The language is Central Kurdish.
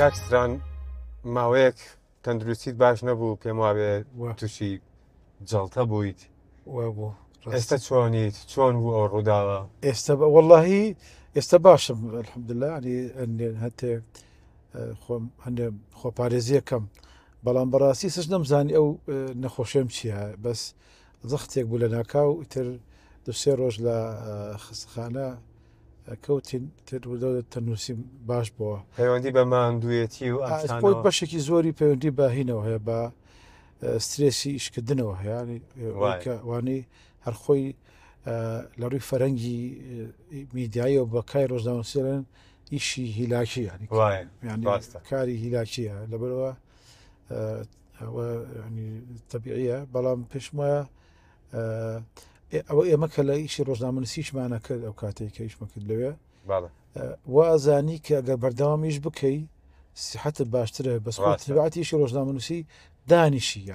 کاکستران ماوەیەک تەندروستیت باش نەبوو پێم وابێ تووشی جەڵتە بوویت ئێستا چۆنیت چۆن بوو ئەو ڕووداوە ئێستا وەڵڵاهی ئێستا باشم الحەمدوللا ینی هەتێ خۆم هەندێ خۆپارێزیەکەم بەڵام بەڕاستی سش نەمزانی ئەو نەخۆشێم چییە بەس زەختێک بوو لە ناکاو ئیتر دوسێ ڕۆژ لە خستەخانە کەوتین تەنووسی باش بووە پەیوەندی بە ماندوویەتی و خۆی بەشێکی زۆری پەیوەندی باهینەوە هەیە بە سترێسی ئیشکردنەوە هەیە وانی هەرخۆی لە ڕووی فەرەنگی میدیاییەوە بە کای ڕۆژنامەنووسێن ئیشی هیلاکی ینی کاری هیلاکیە لەبەرەوە تەبیعیە بەڵام پێشم وایە ئەوە ئێمە کە لە ئیشی ڕۆژنامەنووسیشمانە کرد ئەو کاتێک کە ئیشمە کرد لەوێ وازانی کە ئەگەر بەردەوامیش بکەی سیحەتت باشترە بەس تبعاتی ئیشی ڕۆژنامەنووسی دانیشی